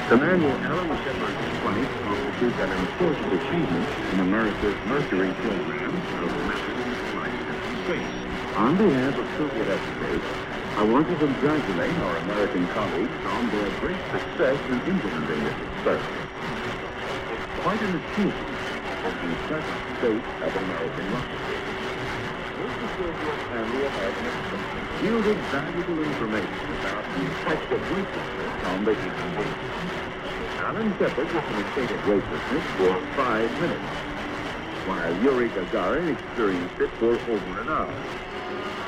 Commander Alan Shepard's flight constitutes an important achievement in America's Mercury program of massive flight into space. On behalf of Soviet Space, I want to congratulate our American colleagues on their great success in implementing this experiment. It's quite an achievement of the present state of American rocketry. Both the Soviet and the American experiment yielded valuable information about the effect of weightlessness on the human being. Alan Shepard was in a state of weightlessness for 5 minutes, while Yuri Gagarin experienced it for over an hour.